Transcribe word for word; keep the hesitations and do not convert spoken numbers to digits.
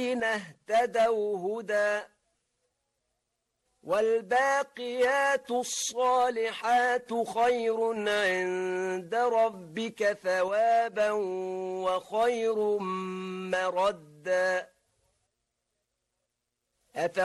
اهتدوا هدى والباقيات الصالحات خير عند ربك ثوابا وخير مردا